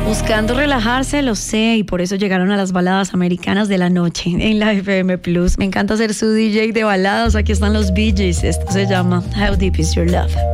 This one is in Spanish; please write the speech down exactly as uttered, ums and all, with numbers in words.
Buscando relajarse, lo sé, y por eso llegaron a las baladas americanas de la noche en la F M Plus. Me encanta ser su D J de baladas. Aquí están los Bee Gees. Esto se llama How Deep Is Your Love.